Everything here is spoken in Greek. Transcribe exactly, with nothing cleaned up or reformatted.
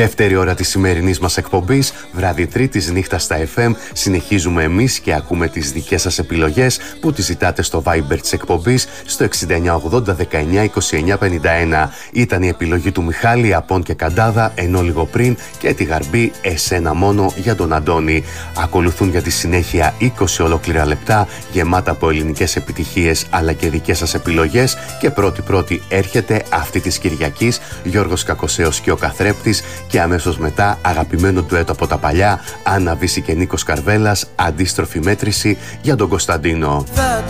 Δεύτερη ώρα της σημερινής μας εκπομπής, βράδυ Τρίτης νύχτα στα εφ εμ. Συνεχίζουμε εμείς και ακούμε τις δικές σας επιλογές που τις ζητάτε στο Viber της εκπομπής στο εξήντα εννιά ογδόντα δεκαεννιά είκοσι εννιά πενήντα ένα. Ήταν η επιλογή του Μιχάλη, Απών και Καντάδα, ενώ λίγο πριν και τη Γαρμπή, Εσένα μόνο για τον Αντώνη. Ακολουθούν για τη συνέχεια είκοσι ολόκληρα λεπτά γεμάτα από ελληνικές επιτυχίες αλλά και δικές σας επιλογές, και πρώτη πρώτη έρχεται αυτή της Κυριακής, Γιώργος Κακοσέος και ο Καθρέπτης, και αμέσως μετά αγαπημένο ντουέτο από τα παλιά, Άννα Βύση και Νίκος Καρβέλας, Αντίστροφη μέτρηση για τον Κωνσταντίνο.